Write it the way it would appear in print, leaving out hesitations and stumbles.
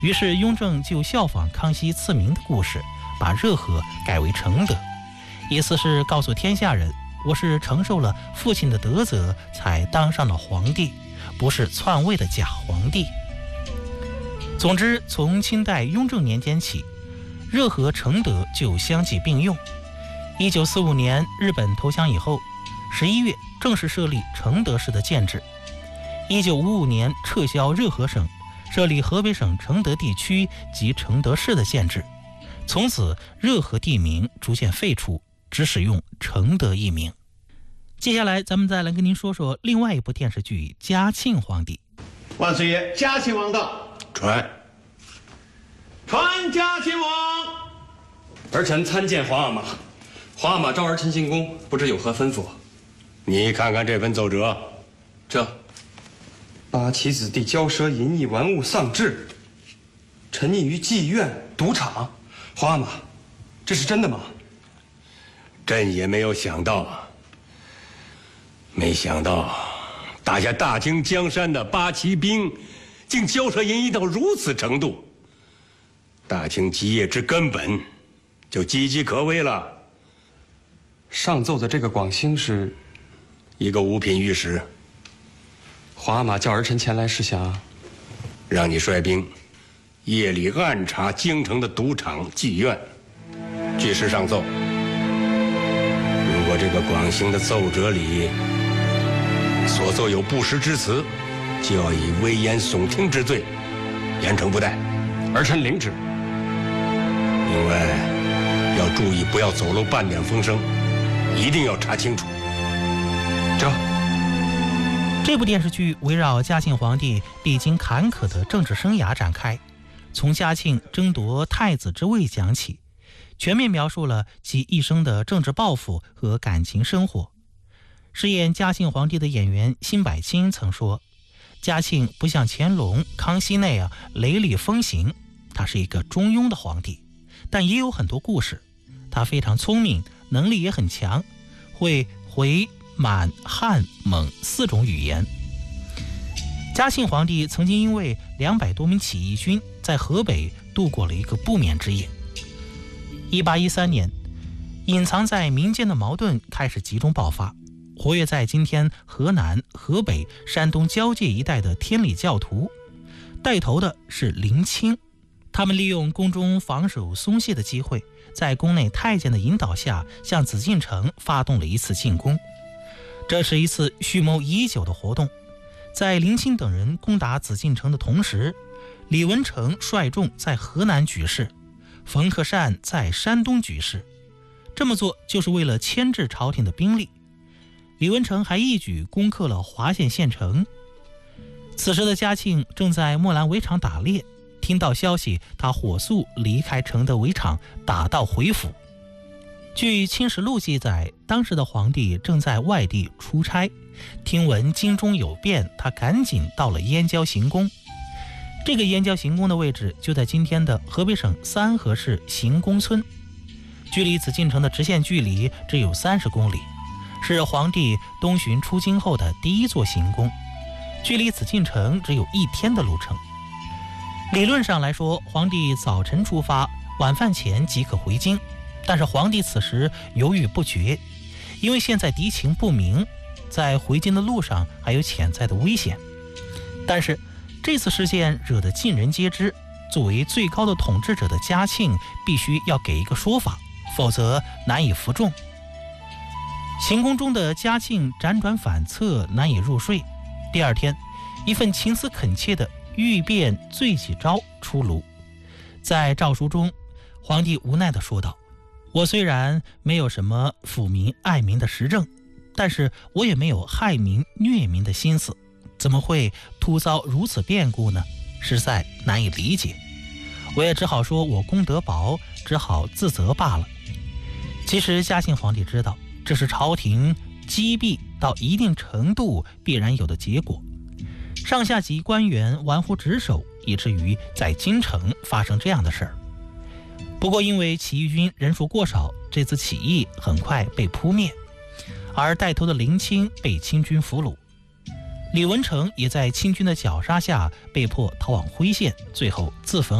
于是雍正就效仿康熙赐名的故事，把热河改为承德，意思是告诉天下人，我是承受了父亲的德泽才当上了皇帝，不是篡位的假皇帝。总之，从清代雍正年间起，热河承德就相继并用。1945年日本投降以后，11月正式设立承德市的建制。1955年撤销热河省，设立河北省承德地区及承德市的建制。从此，热河地名逐渐废除，只使用承德一名。接下来，咱们再来跟您说说另外一部电视剧《嘉庆皇帝》。 万岁爷，嘉庆王到。 传嘉庆王。 儿臣参见皇阿玛。皇阿玛召儿臣进宫，不知有何吩咐？ 你看看这份奏折。 这八旗子弟骄奢淫逸，玩物丧志，沉溺于妓院赌场。皇阿玛，这是真的吗？ 朕也没有想到啊，没想到打下大清江山的八旗兵，竟骄奢淫逸到如此程度。大清基业之根本就岌岌可危了。 上奏的这个广兴是一个五品御史。 皇阿玛叫儿臣前来是想让你率兵夜里暗查京城的赌场妓院。据实上奏，如果这个广兴的奏折里所奏有不实之词，就要以危言耸听之罪严惩不贷。 儿臣领旨。 另外要注意，不要走漏半点风声，一定要查清楚。 这部电视剧围绕嘉庆皇帝历经坎坷的政治生涯展开，从嘉庆争夺太子之位讲起，全面描述了其一生的政治抱负和感情生活。饰演嘉庆皇帝的演员辛柏青曾说，嘉庆不像乾隆、康熙那样雷厉风行，他是一个中庸的皇帝，但也有很多故事。他非常聪明，能力也很强，会回、满、汉、蒙4种语言。嘉庆皇帝曾经因为200多名起义军在河北度过了一个不眠之夜。1813年，隐藏在民间的矛盾开始集中爆发，活跃在今天河南、河北、山东交界一带的天理教徒，带头的是林清。他们利用宫中防守松懈的机会，在宫内太监的引导下，向紫禁城发动了一次进攻。这是一次蓄谋已久的活动。在林清等人攻打紫禁城的同时，李文成率众在河南举事，冯克善在山东举事。这么做就是为了牵制朝廷的兵力。李文成还一举攻克了华县县城。此时的嘉庆正在墨兰围场打猎，听到消息，他火速离开承德围场，打道回府。据《清实录》记载，当时的皇帝正在外地出差，听闻京中有变，他赶紧到了燕郊行宫。这个燕郊行宫的位置就在今天的河北省三河市行宫村，距离紫禁城的直线距离只有30公里，是皇帝东巡出京后的第一座行宫，距离紫禁城只有1天的路程。理论上来说，皇帝早晨出发，晚饭前即可回京，但是皇帝此时犹豫不决，因为现在敌情不明，在回京的路上还有潜在的危险。但是这次事件惹得尽人皆知，作为最高的统治者的嘉庆必须要给一个说法，否则难以服众。行宫中的嘉庆辗转反侧，难以入睡。第二天，一份情思恳切的御变罪己诏出炉。在诏书中，皇帝无奈地说道，我虽然没有什么抚民爱民的实政，但是我也没有害民虐民的心思，怎么会突遭如此变故呢？实在难以理解。我也只好说我功德薄，只好自责罢了。其实嘉庆皇帝知道，这是朝廷积弊到一定程度必然有的结果，上下级官员玩忽职守，以至于在京城发生这样的事儿。不过因为起义军人数过少，这次起义很快被扑灭，而带头的林清被清军俘虏。 李文成也在清军的绞杀下被迫逃往徽县，最后自焚